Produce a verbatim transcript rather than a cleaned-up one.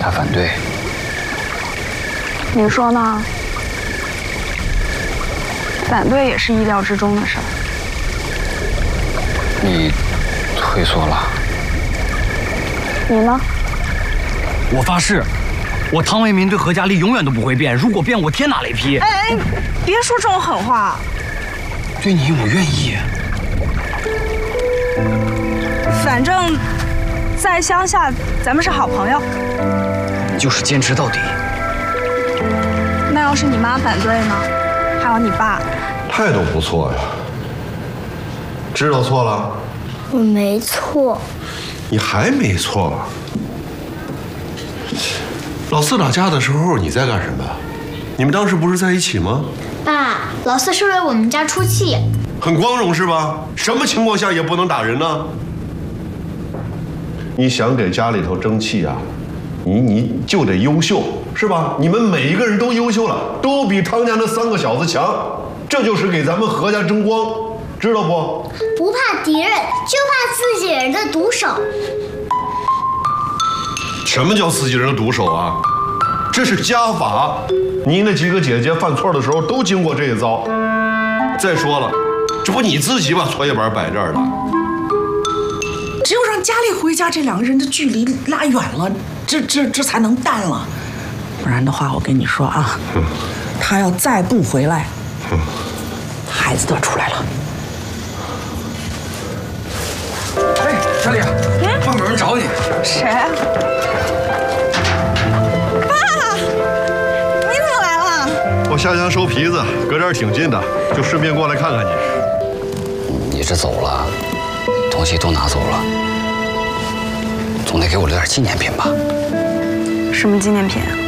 他反对。 你说呢？反对也是意料之中的事儿。 你退缩了？ 你呢？ 我发誓，我汤为民对何家丽永远都不会变。如果变，我天打雷劈！ 哎哎，别说这种狠话。 对你，我愿意。 反正，在乡下，咱们是好朋友。 你就是坚持到底。 那要是你妈反对呢？还有你爸， 态度不错呀。知道错了？ 我没错。 你还没错？老四打架的时候你在干什么？你们当时不是在一起吗？ 爸，老四是为我们家出气。 很光荣是吧？什么情况下也不能打人呢？你想给家里头争气啊，你你就得优秀，是吧？你们每一个人都优秀了，都比汤家那三个小子强，这就是给咱们何家争光，知道不？ 不怕敌人，就怕自己人的毒手。 什么叫自己人的毒手啊？这是家法，你那几个姐姐犯错的时候都经过这一遭。再说了，这不你自己把作业本摆这儿的。 只有让佳丽回家，这两个人的距离拉远了，这这这才能淡了。不然的话，我跟你说啊，嗯、他要再不回来，嗯、孩子都要出来了。 哎，佳丽，嗯，外面有人找你。 谁啊？爸，你怎么来了？ 我下乡收皮子，隔这儿挺近的，就顺便过来看看你。 你这走了，东西都拿走了，总得给我留点纪念品吧？ 什么纪念品？